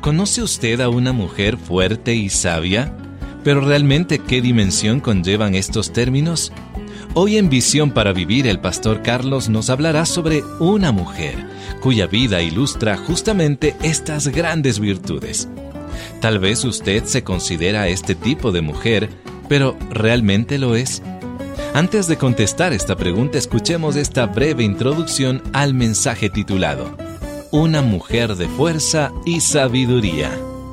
¿Conoce usted a una mujer fuerte y sabia? Pero realmente, ¿qué dimensión conllevan estos términos? Hoy en Visión para Vivir, el pastor Carlos nos hablará sobre una mujer cuya vida ilustra justamente estas grandes virtudes. Tal vez usted se considera este tipo de mujer, pero ¿realmente lo es? Antes de contestar esta pregunta, escuchemos esta breve introducción al mensaje titulado Una mujer de fuerza y sabiduría.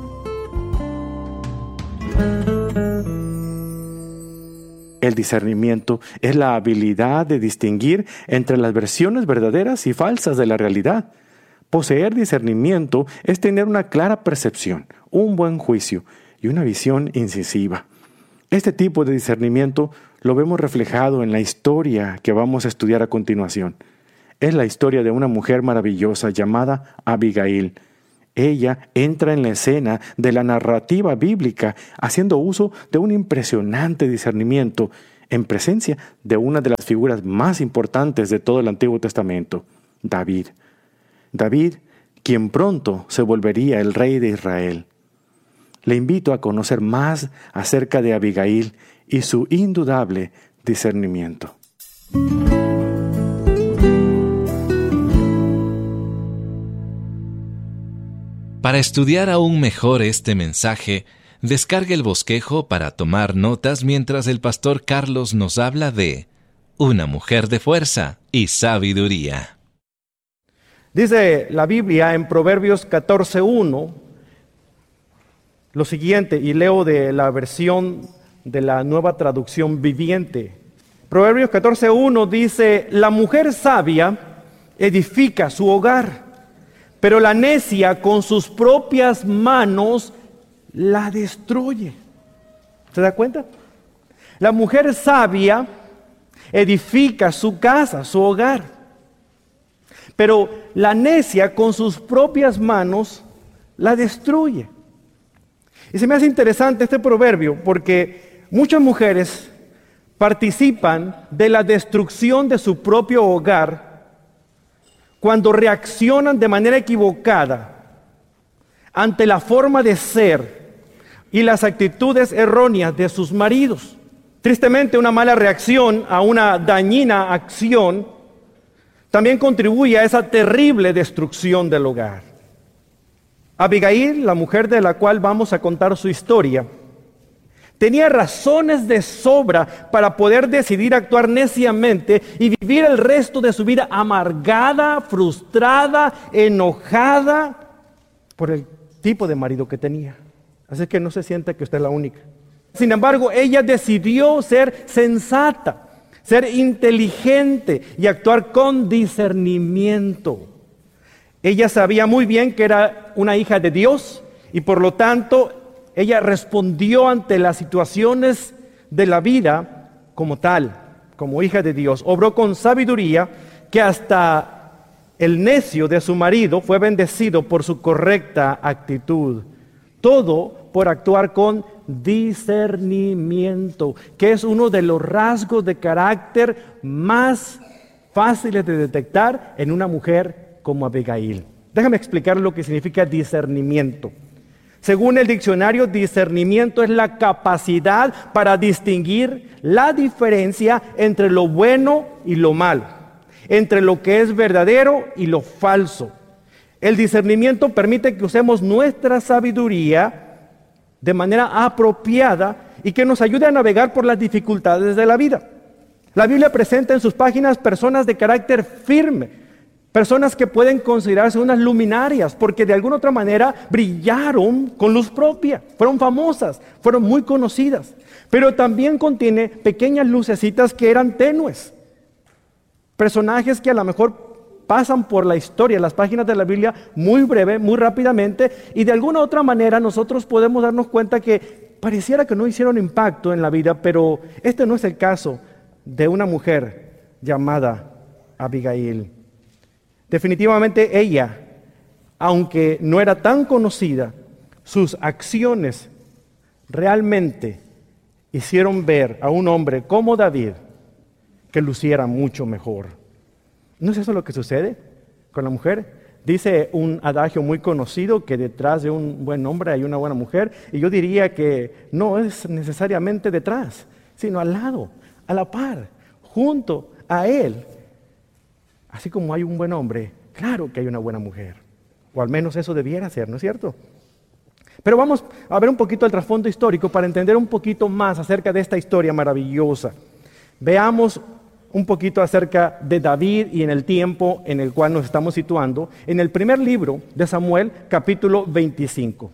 El discernimiento es la habilidad de distinguir entre las versiones verdaderas y falsas de la realidad. Poseer discernimiento es tener una clara percepción, un buen juicio y una visión incisiva. Este tipo de discernimiento lo vemos reflejado en la historia que vamos a estudiar a continuación. Es la historia de una mujer maravillosa llamada Abigail. Ella entra en la escena de la narrativa bíblica haciendo uso de un impresionante discernimiento en presencia de una de las figuras más importantes de todo el Antiguo Testamento, David. David, quien pronto se volvería el rey de Israel. Le invito a conocer más acerca de Abigail y su indudable discernimiento. Para estudiar aún mejor este mensaje, descargue el bosquejo para tomar notas mientras el pastor Carlos nos habla de una mujer de fuerza y sabiduría. Dice la Biblia en Proverbios 14:1 lo siguiente, y leo de la versión de la Nueva Traducción Viviente. Proverbios 14:1 dice: la mujer sabia edifica su hogar, pero la necia con sus propias manos la destruye. ¿Se da cuenta? La mujer sabia edifica su casa, su hogar, pero la necia con sus propias manos la destruye. Y se me hace interesante este proverbio porque muchas mujeres participan de la destrucción de su propio hogar cuando reaccionan de manera equivocada ante la forma de ser y las actitudes erróneas de sus maridos. Tristemente, una mala reacción a una dañina acción también contribuye a esa terrible destrucción del hogar. Abigail, la mujer de la cual vamos a contar su historia, tenía razones de sobra para poder decidir actuar neciamente y vivir el resto de su vida amargada, frustrada, enojada por el tipo de marido que tenía. Así que no se sienta que usted es la única. Sin embargo, ella decidió ser sensata, ser inteligente y actuar con discernimiento. Ella sabía muy bien que era una hija de Dios y por lo tanto ella respondió ante las situaciones de la vida como tal, como hija de Dios. Obró con sabiduría que hasta el necio de su marido fue bendecido por su correcta actitud. Todo por actuar con discernimiento, que es uno de los rasgos de carácter más fáciles de detectar en una mujer como Abigail. Déjame explicar lo que significa discernimiento. Según el diccionario, discernimiento es la capacidad para distinguir la diferencia entre lo bueno y lo malo, entre lo que es verdadero y lo falso. El discernimiento permite que usemos nuestra sabiduría de manera apropiada y que nos ayude a navegar por las dificultades de la vida. La Biblia presenta en sus páginas personas de carácter firme, personas que pueden considerarse unas luminarias porque de alguna otra manera brillaron con luz propia, fueron famosas, fueron muy conocidas, pero también contiene pequeñas lucecitas que eran tenues, personajes que a lo mejor pasan por la historia, las páginas de la Biblia muy breve, muy rápidamente, y de alguna otra manera nosotros podemos darnos cuenta que pareciera que no hicieron impacto en la vida, pero este no es el caso de una mujer llamada Abigail. Definitivamente ella, aunque no era tan conocida, sus acciones realmente hicieron ver a un hombre como David que luciera mucho mejor. ¿No es eso lo que sucede con la mujer? Dice un adagio muy conocido que detrás de un buen hombre hay una buena mujer, y yo diría que no es necesariamente detrás, sino al lado, a la par, junto a él. Así como hay un buen hombre, claro que hay una buena mujer, o al menos eso debiera ser, ¿no es cierto? Pero vamos a ver un poquito el trasfondo histórico para entender un poquito más acerca de esta historia maravillosa. Veamos un poquito acerca de David y en el tiempo en el cual nos estamos situando, en el primer libro de Samuel, capítulo 25.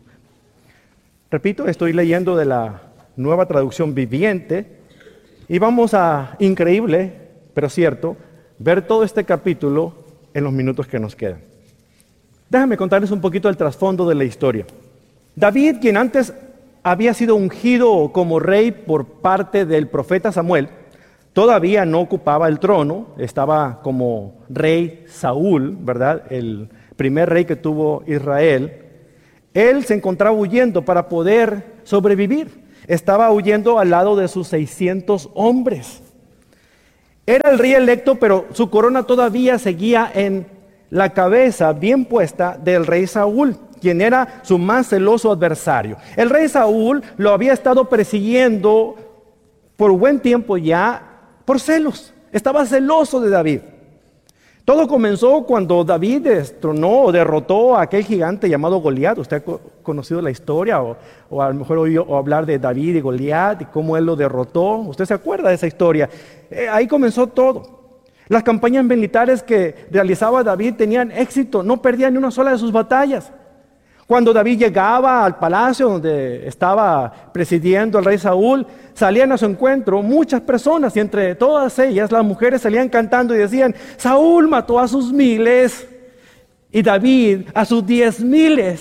Repito, estoy leyendo de la Nueva Traducción Viviente y vamos a, increíble, pero cierto, ver todo este capítulo en los minutos que nos quedan. Déjame contarles un poquito el trasfondo de la historia. David, quien antes había sido ungido como rey por parte del profeta Samuel, todavía no ocupaba el trono, estaba como rey Saúl, ¿verdad? El primer rey que tuvo Israel. Él se encontraba huyendo para poder sobrevivir. Estaba huyendo al lado de sus 600 hombres. Era el rey electo, pero su corona todavía seguía en la cabeza bien puesta del rey Saúl, quien era su más celoso adversario. El rey Saúl lo había estado persiguiendo por buen tiempo ya, por celos. Estaba celoso de David. Todo comenzó cuando David destronó o derrotó a aquel gigante llamado Goliat. Usted ha conocido la historia o a lo mejor oído hablar de David y Goliat y cómo él lo derrotó. Usted se acuerda de esa historia. Ahí comenzó todo. Las campañas militares que realizaba David tenían éxito. No perdía ni una sola de sus batallas. Cuando David llegaba al palacio donde estaba presidiendo el rey Saúl, salían a su encuentro muchas personas y entre todas ellas las mujeres salían cantando y decían: Saúl mató a sus 1000 y David a sus 10,000.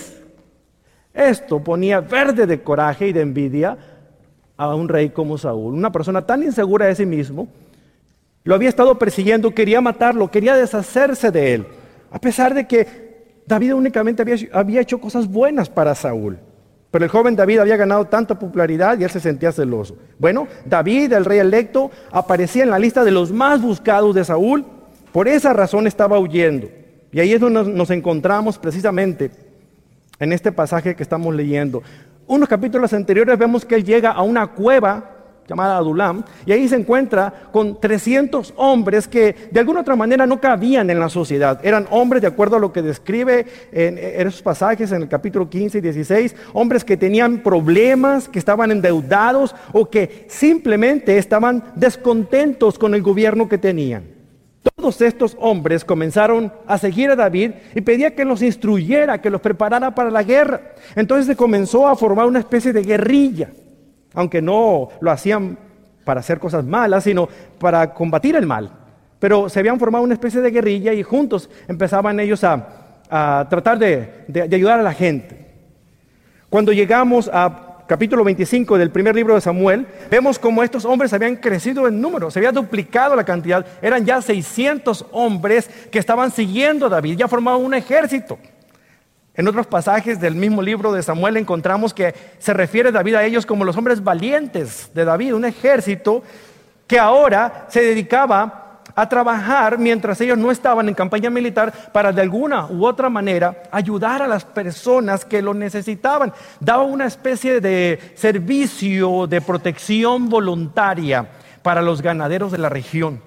Esto ponía verde de coraje y de envidia a un rey como Saúl, una persona tan insegura de sí mismo. Lo había estado persiguiendo, quería matarlo, quería deshacerse de él, a pesar de que David únicamente había hecho cosas buenas para Saúl. Pero el joven David había ganado tanta popularidad y él se sentía celoso. Bueno, David, el rey electo, aparecía en la lista de los más buscados de Saúl. Por esa razón estaba huyendo. Y ahí es donde nos encontramos precisamente en este pasaje que estamos leyendo. Unos capítulos anteriores vemos que él llega a una cueva llamada Adulam, y ahí se encuentra con 300 hombres que de alguna otra manera no cabían en la sociedad. Eran hombres, de acuerdo a lo que describe en esos pasajes en el capítulo 15 y 16, hombres que tenían problemas, que estaban endeudados o que simplemente estaban descontentos con el gobierno que tenían. Todos estos hombres comenzaron a seguir a David y pedía que los instruyera, que los preparara para la guerra. Entonces se comenzó a formar una especie de guerrilla, aunque no lo hacían para hacer cosas malas, sino para combatir el mal. Pero se habían formado una especie de guerrilla y juntos empezaban ellos a tratar de ayudar a la gente. Cuando llegamos a capítulo 25 del primer libro de Samuel, vemos cómo estos hombres habían crecido en número, se había duplicado la cantidad. Eran ya 600 hombres que estaban siguiendo a David, ya formaban un ejército. En otros pasajes del mismo libro de Samuel encontramos que se refiere David a ellos como los hombres valientes de David, un ejército que ahora se dedicaba a trabajar mientras ellos no estaban en campaña militar para de alguna u otra manera ayudar a las personas que lo necesitaban. Daba una especie de servicio de protección voluntaria para los ganaderos de la región.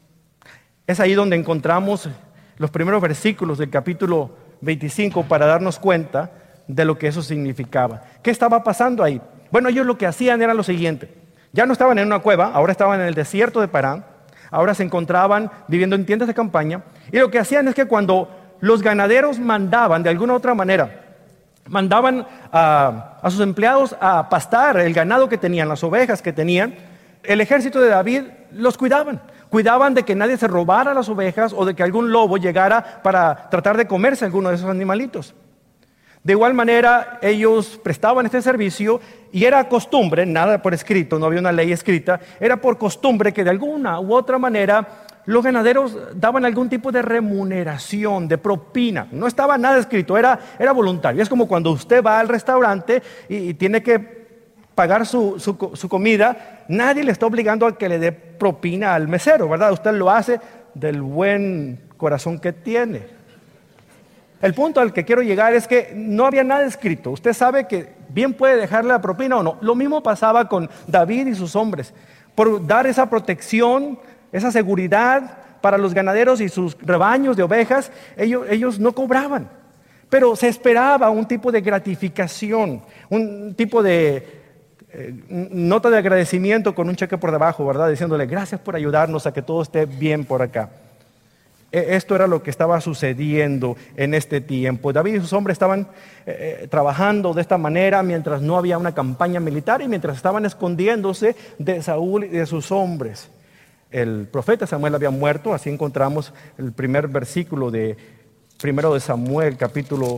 Es ahí donde encontramos los primeros versículos del capítulo 25 para darnos cuenta de lo que eso significaba. ¿Qué estaba pasando ahí? Bueno, ellos lo que hacían era lo siguiente. Ya no estaban en una cueva, ahora estaban en el desierto de Parán. Ahora se encontraban viviendo en tiendas de campaña. Y lo que hacían es que cuando los ganaderos mandaban, de alguna u otra manera, mandaban a sus empleados a pastar el ganado que tenían, las ovejas que tenían, el ejército de David los cuidaban. Cuidaban de que nadie se robara las ovejas o de que algún lobo llegara para tratar de comerse alguno de esos animalitos. De igual manera, ellos prestaban este servicio y era costumbre, nada por escrito, no había una ley escrita, era por costumbre que de alguna u otra manera los ganaderos daban algún tipo de remuneración, de propina. No estaba nada escrito, era voluntario. Es como cuando usted va al restaurante y tiene que pagar su comida, nadie le está obligando a que le dé propina al mesero, ¿verdad? Usted lo hace del buen corazón que tiene. El punto al que quiero llegar es que no había nada escrito. Usted sabe que bien puede dejarle la propina o no. Lo mismo pasaba con David y sus hombres. Por dar esa protección, esa seguridad para los ganaderos y sus rebaños de ovejas, ellos no cobraban. Pero se esperaba un tipo de gratificación, un tipo de nota de agradecimiento con un cheque por debajo, ¿verdad? Diciéndole, gracias por ayudarnos a que todo esté bien por acá. Esto era lo que estaba sucediendo en este tiempo. David y sus hombres estaban trabajando de esta manera mientras no había una campaña militar y mientras estaban escondiéndose de Saúl y de sus hombres. El profeta Samuel había muerto, así encontramos el primer versículo de 1 de Samuel, capítulo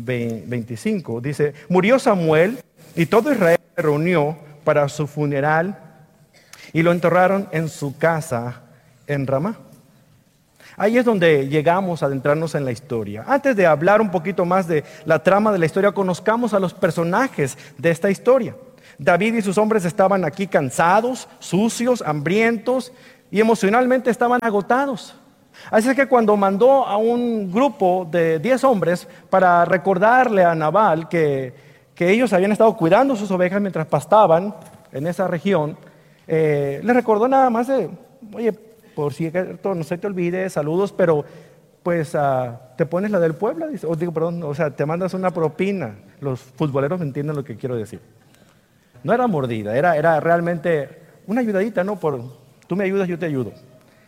25. Dice, murió Samuel y todo Israel se reunió para su funeral y lo enterraron en su casa en Ramá. Ahí es donde llegamos a adentrarnos en la historia. Antes de hablar un poquito más de la trama de la historia, conozcamos a los personajes de esta historia. David y sus hombres estaban aquí cansados, sucios, hambrientos y emocionalmente estaban agotados. Así es que cuando mandó a un grupo de 10 hombres para recordarle a Nabal que ellos habían estado cuidando sus ovejas mientras pastaban en esa región, le recordó nada más de, oye, por cierto, no se te olvide, saludos, pero pues te pones la del pueblo, te mandas una propina. Los futboleros entienden lo que quiero decir. No era mordida, era realmente una ayudadita, ¿no? Tú me ayudas, yo te ayudo.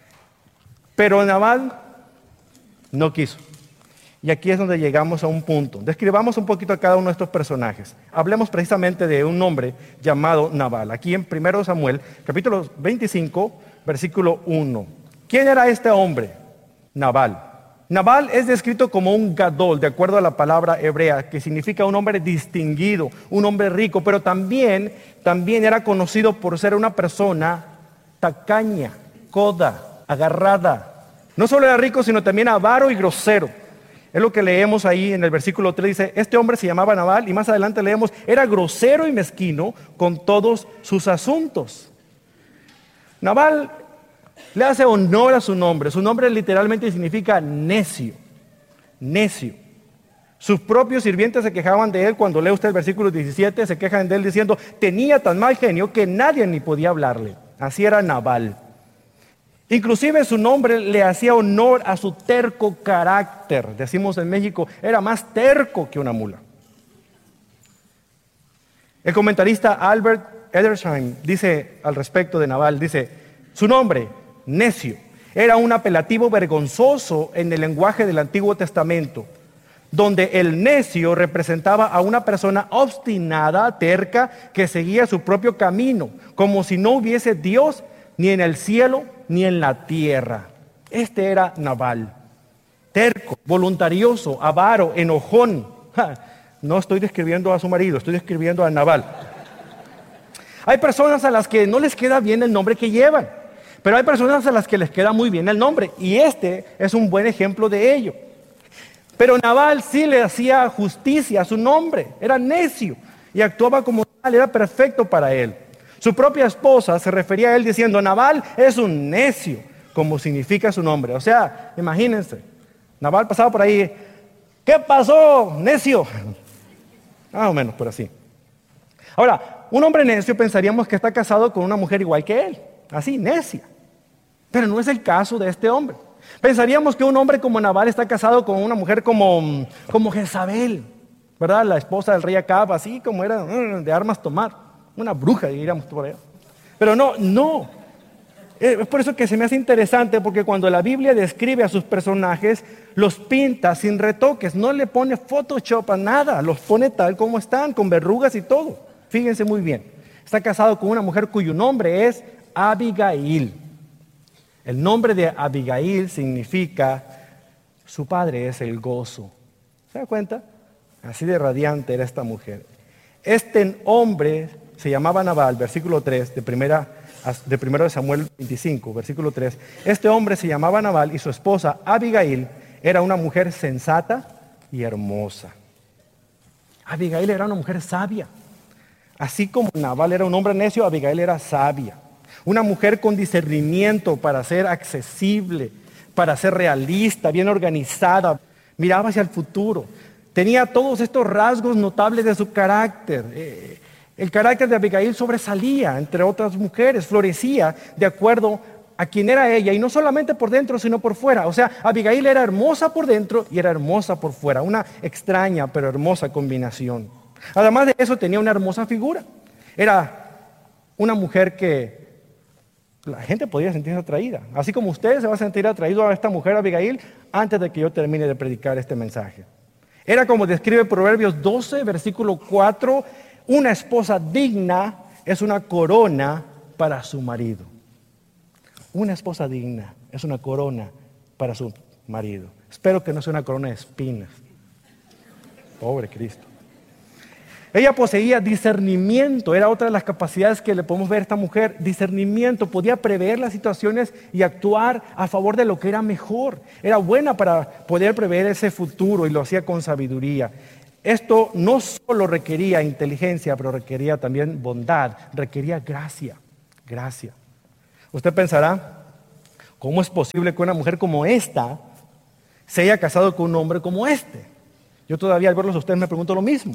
Pero Nabal no quiso. Y aquí es donde llegamos a un punto. Describamos un poquito a cada uno de estos personajes. Hablemos precisamente de un hombre llamado Nabal. Aquí en 1 Samuel, capítulo 25, versículo 1. ¿Quién era este hombre? Nabal. Nabal es descrito como un gadol, de acuerdo a la palabra hebrea, que significa un hombre distinguido, un hombre rico, pero también era conocido por ser una persona tacaña, coda, agarrada. No solo era rico, sino también avaro y grosero. Es lo que leemos ahí en el versículo 3, dice, este hombre se llamaba Nabal, y más adelante leemos, era grosero y mezquino con todos sus asuntos. Nabal le hace honor a su nombre literalmente significa necio, necio. Sus propios sirvientes se quejaban de él. Cuando lee usted el versículo 17, se quejan de él diciendo, tenía tan mal genio que nadie ni podía hablarle. Así era Nabal. Inclusive su nombre le hacía honor a su terco carácter. Decimos en México, era más terco que una mula. El comentarista Albert Edersheim dice al respecto de Nabal, dice, su nombre, necio, era un apelativo vergonzoso en el lenguaje del Antiguo Testamento, donde el necio representaba a una persona obstinada, terca, que seguía su propio camino, como si no hubiese Dios ni en el cielo ni en la tierra. Este era Nabal, terco, voluntarioso, avaro, enojón. No estoy describiendo a su marido, estoy describiendo a Nabal. Hay personas a las que no les queda bien el nombre que llevan, pero hay personas a las que les queda muy bien el nombre, y este es un buen ejemplo de ello. Pero Nabal sí le hacía justicia a su nombre, era necio y actuaba como tal, era perfecto para él. Su propia esposa se refería a él diciendo, Nabal es un necio, como significa su nombre. O sea, imagínense, Nabal pasaba por ahí, ¿qué pasó, necio? Más o menos por así. Ahora, un hombre necio pensaríamos que está casado con una mujer igual que él, así, necia. Pero no es el caso de este hombre. Pensaríamos que un hombre como Nabal está casado con una mujer como Jezabel, ¿verdad? La esposa del rey Acab, así como era de armas tomar. Una bruja, diríamos por allá. Pero no. Es por eso que se me hace interesante, porque cuando la Biblia describe a sus personajes, los pinta sin retoques, no le pone Photoshop a nada, los pone tal como están, con verrugas y todo. Fíjense muy bien, está casado con una mujer cuyo nombre es Abigail. El nombre de Abigail significa, su padre es el gozo. ¿Se da cuenta? Así de radiante era esta mujer. Este hombre se llamaba Nabal, versículo 3 de 1 de Samuel 25, versículo 3. Este hombre se llamaba Nabal y su esposa Abigail era una mujer sensata y hermosa. Abigail era una mujer sabia. Así como Nabal era un hombre necio, Abigail era sabia. Una mujer con discernimiento para ser accesible, para ser realista, bien organizada. miraba hacia el futuro, tenía todos estos rasgos notables de su carácter. El carácter de Abigail sobresalía entre otras mujeres, florecía de acuerdo a quién era ella, y no solamente por dentro, sino por fuera. O sea, Abigail era hermosa por dentro y era hermosa por fuera, una extraña pero hermosa combinación. Además de eso, tenía una hermosa figura. Era una mujer que la gente podía sentirse atraída. Así como usted se va a sentir atraído a esta mujer, Abigail, antes de que yo termine de predicar este mensaje. Era como describe Proverbios 12, versículo 4, una esposa digna es una corona para su marido. Una esposa digna es una corona para su marido. Espero que no sea una corona de espinas. Pobre Cristo. Ella poseía discernimiento, era otra de las capacidades que le podemos ver a esta mujer. Discernimiento, podía prever las situaciones y actuar a favor de lo que era mejor. Era buena para poder prever ese futuro y lo hacía con sabiduría. Esto no solo requería inteligencia, pero requería también bondad, requería gracia. Usted pensará, ¿cómo es posible que una mujer como esta se haya casado con un hombre como este? Yo todavía al verlos a ustedes me pregunto lo mismo.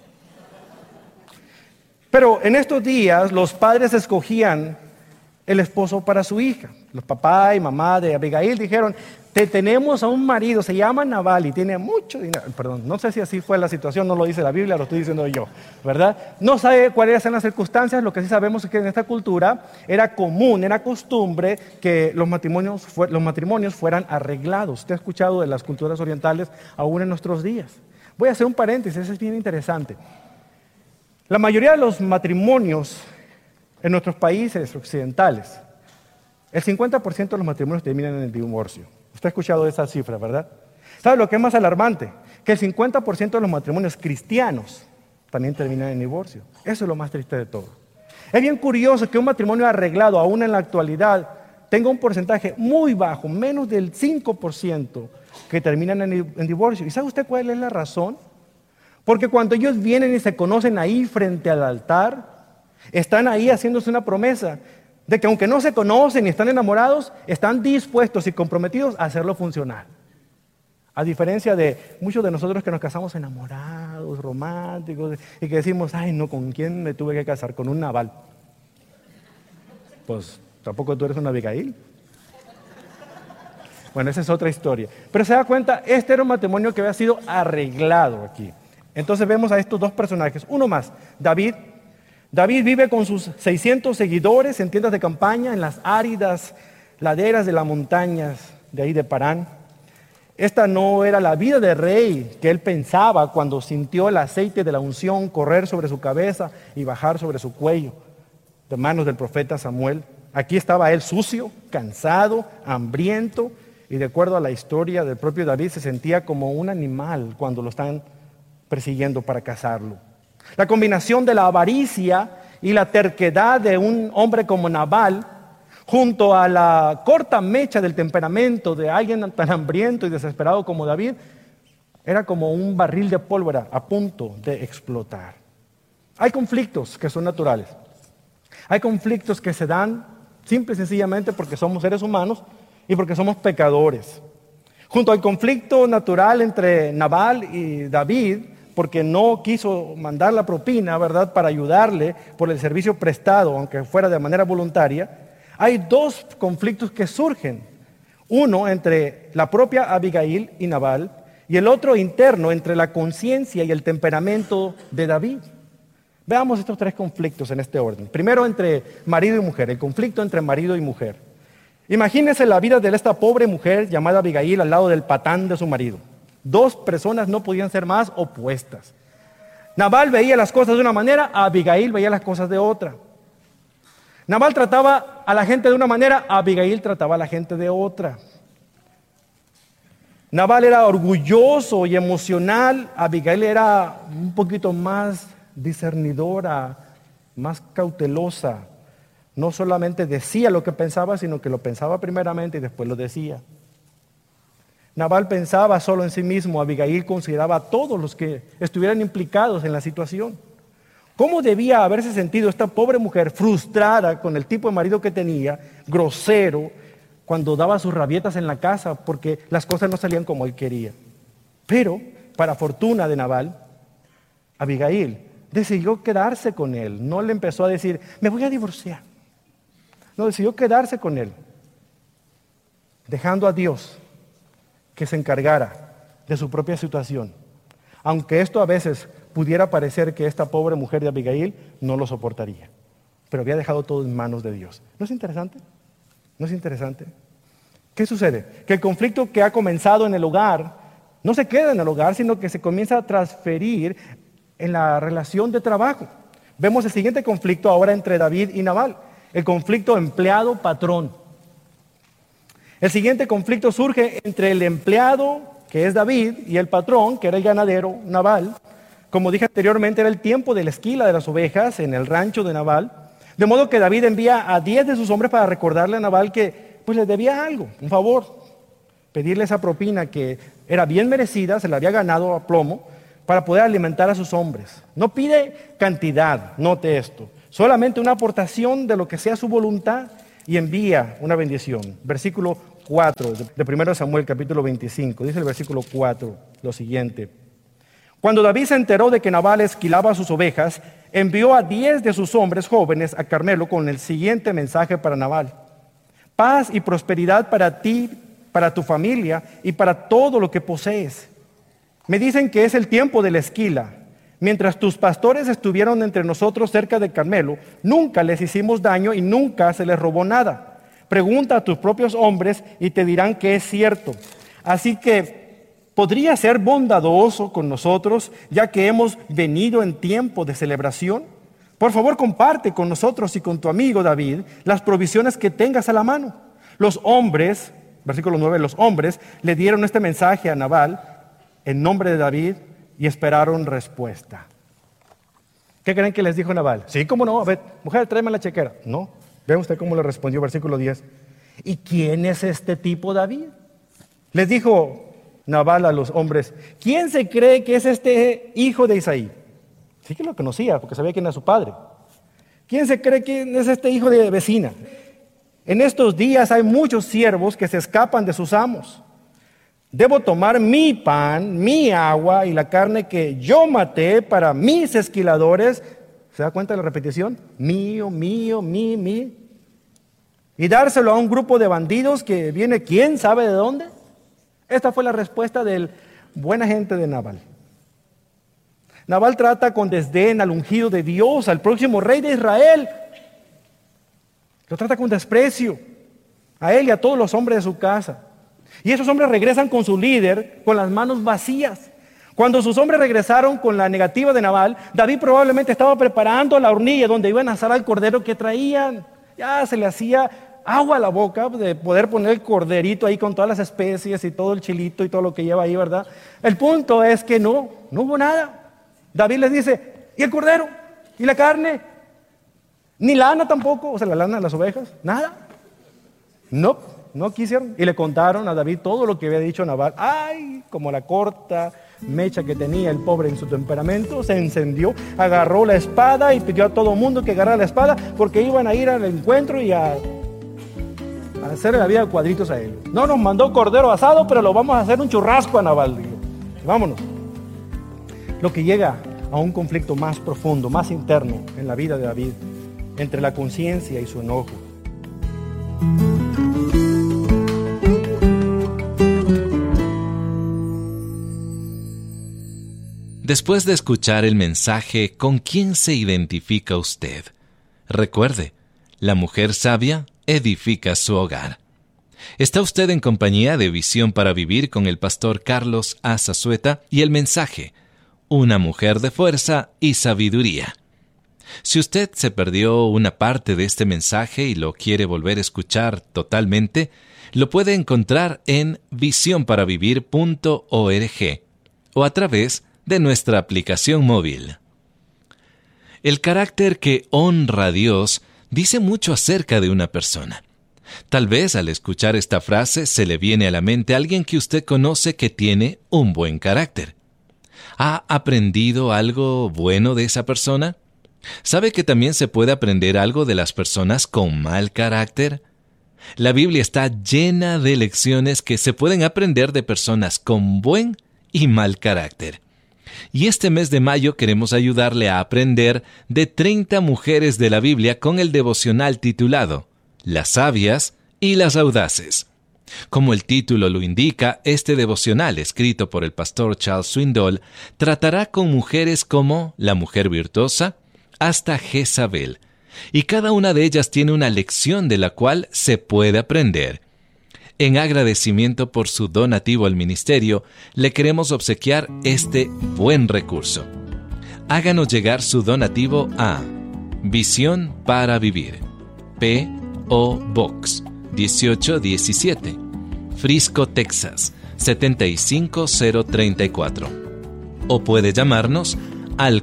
Pero en estos días los padres escogían el esposo para su hija. Los papá y mamá de Abigail dijeron, te tenemos a un marido, se llama Nabal y tiene mucho dinero. Perdón, no sé si así fue la situación, no lo dice la Biblia, lo estoy diciendo yo, ¿verdad? No sabe cuáles eran las circunstancias, lo que sí sabemos es que en esta cultura era común, era costumbre que los matrimonios fueran arreglados. Usted ha escuchado de las culturas orientales aún en nuestros días. Voy a hacer un paréntesis, eso es bien interesante. La mayoría de los matrimonios en nuestros países occidentales, el 50% de los matrimonios terminan en el divorcio. Usted ha escuchado esa cifra, ¿verdad? ¿Sabe lo que es más alarmante? Que el 50% de los matrimonios cristianos también terminan en divorcio. Eso es lo más triste de todo. Es bien curioso que un matrimonio arreglado, aún en la actualidad, tenga un porcentaje muy bajo, menos del 5%, que terminan en divorcio. ¿Y sabe usted cuál es la razón? Porque cuando ellos vienen y se conocen ahí frente al altar, están ahí haciéndose una promesa de que aunque no se conocen y están enamorados, están dispuestos y comprometidos a hacerlo funcionar. A diferencia de muchos de nosotros que nos casamos enamorados, románticos, y que decimos, ay no, ¿con quién me tuve que casar? Con un Nabal. Pues tampoco tú eres una Abigail. Bueno, esa es otra historia. Pero se da cuenta, este era un matrimonio que había sido arreglado aquí. Entonces vemos a estos dos personajes. Uno más, David. David vive con sus 600 seguidores en tiendas de campaña en las áridas laderas de las montañas de ahí de Parán. Esta no era la vida de rey que él pensaba cuando sintió el aceite de la unción correr sobre su cabeza y bajar sobre su cuello de manos del profeta Samuel. Aquí estaba él sucio, cansado, hambriento, y de acuerdo a la historia del propio David se sentía como un animal cuando lo están persiguiendo para cazarlo. La combinación de la avaricia y la terquedad de un hombre como Nabal, junto a la corta mecha del temperamento de alguien tan hambriento y desesperado como David, era como un barril de pólvora a punto de explotar. Hay conflictos que son naturales. Hay conflictos que se dan simple y sencillamente porque somos seres humanos y porque somos pecadores. Junto al conflicto natural entre Nabal y David, porque no quiso mandar la propina, ¿verdad?, para ayudarle por el servicio prestado, aunque fuera de manera voluntaria, hay dos conflictos que surgen. Uno entre la propia Abigail y Nabal, y el otro interno entre la conciencia y el temperamento de David. Veamos estos tres conflictos en este orden. Primero entre marido y mujer, el conflicto entre marido y mujer. Imagínense la vida de esta pobre mujer llamada Abigail al lado del patán de su marido. Dos personas no podían ser más opuestas. Nabal veía las cosas de una manera, Abigail veía las cosas de otra. Nabal trataba a la gente de una manera, Abigail trataba a la gente de otra. Nabal era orgulloso y emocional, Abigail era un poquito más discernidora, más cautelosa. No solamente decía lo que pensaba, sino que lo pensaba primeramente y después lo decía. Nabal pensaba solo en sí mismo, Abigail consideraba a todos los que estuvieran implicados en la situación. ¿Cómo debía haberse sentido esta pobre mujer frustrada con el tipo de marido que tenía, grosero, cuando daba sus rabietas en la casa porque las cosas no salían como él quería? Pero, para fortuna de Nabal, Abigail decidió quedarse con él. No le empezó a decir, me voy a divorciar. No, decidió quedarse con él, dejando a Dios que se encargara de su propia situación. Aunque esto a veces pudiera parecer que esta pobre mujer de Abigail no lo soportaría. Pero había dejado todo en manos de Dios. ¿No es interesante? ¿No es interesante? ¿Qué sucede? Que el conflicto que ha comenzado en el hogar no se queda en el hogar, sino que se comienza a transferir en la relación de trabajo. Vemos el siguiente conflicto ahora entre David y Nabal. El conflicto empleado-patrón. El siguiente conflicto surge entre el empleado, que es David, y el patrón, que era el ganadero, Nabal. Como dije anteriormente, era el tiempo de la esquila de las ovejas en el rancho de Nabal. De modo que David envía a 10 de sus hombres para recordarle a Nabal que pues le debía algo, un favor. Pedirle esa propina que era bien merecida, se la había ganado a plomo, para poder alimentar a sus hombres. No pide cantidad, note esto, solamente una aportación de lo que sea su voluntad y envía una bendición. Versículo 4 de 1 Samuel capítulo 25, dice el versículo 4 lo siguiente. Cuando David se enteró de que Nabal esquilaba sus ovejas, envió a 10 de sus hombres jóvenes a Carmelo con el siguiente mensaje para Nabal. Paz y prosperidad para ti, para tu familia y para todo lo que posees. Me dicen que es el tiempo de la esquila. Mientras tus pastores estuvieron entre nosotros cerca de Carmelo, nunca les hicimos daño y nunca se les robó nada. Pregunta a tus propios hombres y te dirán que es cierto. Así que, ¿podría ser bondadoso con nosotros, ya que hemos venido en tiempo de celebración? Por favor, comparte con nosotros y con tu amigo David las provisiones que tengas a la mano. Los hombres, versículo 9, los hombres le dieron este mensaje a Nabal en nombre de David y esperaron respuesta. ¿Qué creen que les dijo Nabal? Sí, ¿cómo no? A ver, mujer, tráeme la chequera. No, vean usted cómo le respondió, versículo 10. ¿Y quién es este tipo David? Les dijo Nabal a los hombres, ¿quién se cree que es este hijo de Isaí? Sí que lo conocía, porque sabía quién era su padre. ¿Quién se cree que es este hijo de vecina? En estos días hay muchos siervos que se escapan de sus amos. Debo tomar mi pan, mi agua y la carne que yo maté para mis esquiladores. ¿Se da cuenta de la repetición? Mío, mío, mí. Y dárselo a un grupo de bandidos que viene quién sabe de dónde. Esta fue la respuesta del buena gente de Nabal. Nabal trata con desdén al ungido de Dios, al próximo rey de Israel. Lo trata con desprecio a él y a todos los hombres de su casa. Y esos hombres regresan con su líder con las manos vacías. Cuando sus hombres regresaron con la negativa de Nabal, David probablemente estaba preparando la hornilla donde iban a asar al cordero que traían. Ya se le hacía agua a la boca de poder poner el corderito ahí con todas las especies y todo el chilito y todo lo que lleva ahí, ¿verdad? El punto es que no hubo nada. David les dice, ¿y el cordero? ¿Y la carne? Ni lana tampoco, o sea, la lana de las ovejas, nada. No quisieron. Y le contaron a David todo lo que había dicho Nabal. Ay, como la corta mecha que tenía el pobre en su temperamento, se encendió, agarró la espada y pidió a todo mundo que agarrara la espada porque iban a ir al encuentro y a hacerle la vida de cuadritos a él. No nos mandó cordero asado, pero lo vamos a hacer un churrasco a Nabal. Digo. Vámonos. Lo que llega a un conflicto más profundo, más interno en la vida de David, entre la conciencia y su enojo. Después de escuchar el mensaje, ¿con quién se identifica usted? Recuerde, la mujer sabia edifica su hogar. Está usted en compañía de Visión para Vivir con el pastor Carlos A. Zazueta y el mensaje, una mujer de fuerza y sabiduría. Si usted se perdió una parte de este mensaje y lo quiere volver a escuchar totalmente, lo puede encontrar en visionparavivir.org o a través de nuestra aplicación móvil. El carácter que honra a Dios dice mucho acerca de una persona. Tal vez al escuchar esta frase se le viene a la mente alguien que usted conoce que tiene un buen carácter. ¿Ha aprendido algo bueno de esa persona? ¿Sabe que también se puede aprender algo de las personas con mal carácter? La Biblia está llena de lecciones que se pueden aprender de personas con buen y mal carácter. Y este mes de mayo queremos ayudarle a aprender de 30 mujeres de la Biblia con el devocional titulado Las sabias y las audaces. Como el título lo indica, este devocional, escrito por el pastor Charles Swindoll, tratará con mujeres como la mujer virtuosa hasta Jezabel, y cada una de ellas tiene una lección de la cual se puede aprender. En agradecimiento por su donativo al ministerio, le queremos obsequiar este buen recurso. Háganos llegar su donativo a Visión para Vivir, P.O. Box 1817, Frisco, Texas 75034. O puede llamarnos al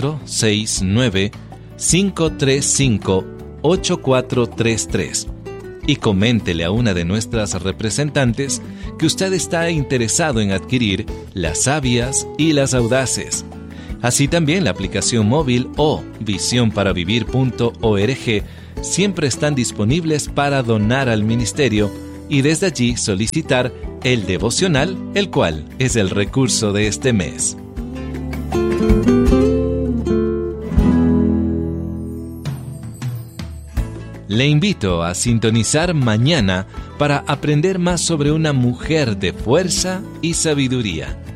469-535-8433 y coméntele a una de nuestras representantes que usted está interesado en adquirir Las sabias y las audaces. Así también la aplicación móvil o visionparavivir.org siempre están disponibles para donar al ministerio y desde allí solicitar el devocional, el cual es el recurso de este mes. Le invito a sintonizar mañana para aprender más sobre una mujer de fuerza y sabiduría.